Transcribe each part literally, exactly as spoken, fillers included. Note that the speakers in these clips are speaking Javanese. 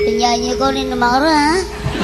penyanyi kok ini nomor ah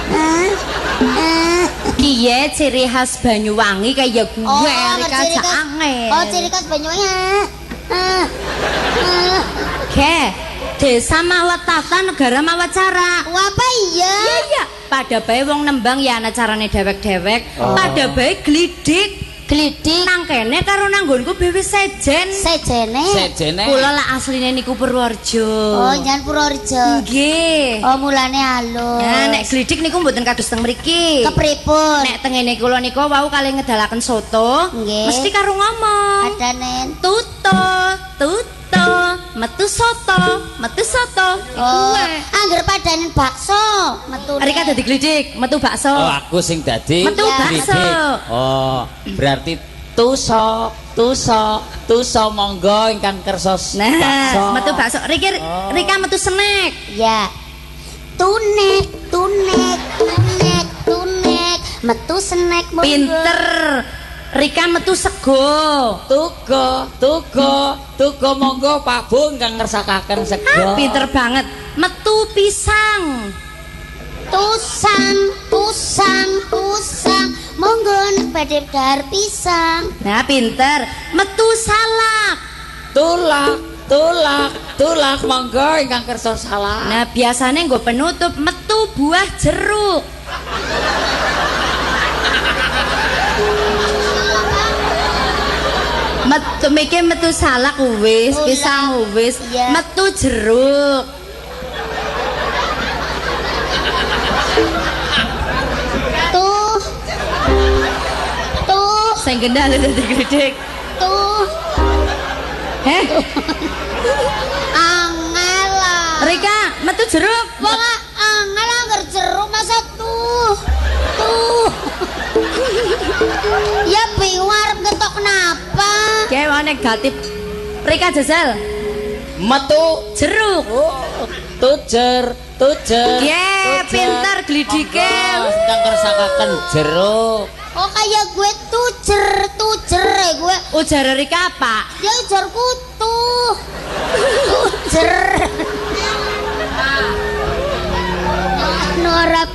ah kiye ciri khas Banyuwangi kayak gue oh, Rika aja angin oh ciri khas Banyuwangi ah ah oke desa Mawatata negara Mawacara apa iya iya iya pada bae wong nembang ya ana carane dewek-dewek oh. pada bae glidik glidik nang kene karo nanggonku bewe sejen sejene sejene kula lah asline niku Purworejo oh nyan Purworejo nggih oh mulane halus nah nek glidik niku mboten kados teng mriki kepripun nek teng ngene kula niku wau kalih ngedalaken soto nggih mesti karo ngomong ada nen tuto tuto metu soto metu soto oh angger padanen bakso metu Rika dadi glidik metu bakso oh aku sing dadi metu bakso oh berarti tuso tuso tuso monggo ingkang kersa nah bakso metu bakso Rika oh. Rika metu snack ya tunek tunek tunek tunek metu snack monggo pinter Rika metu sego tugo tugo tugo monggo Pak Bu ingkang ngersakaken sego ah, pinter banget metu pisang tusang tusang tusang monggo nek badhe dahar pisang nah pinter metu salak tulak tulak tulak monggo ingkang kersa salak nah biasanya nggo penutup metu buah jeruk metu mikir metu salak wis pisang wis ya. metu jeruk tuh tuh sing gendal dadi gledek tuh heh angel Rika metu jeruk wong angel angger jeruk masa tuh tuh ya bingung arep ketok kenapa kayak wong negatif Rika jajal metu jeruk oh, tujer tujer ye pinter glidike ingkang kersakaken jeruk oh kayak gue tujer tujer ya gue ujar Rika apa ya ujar kutu tujer Nora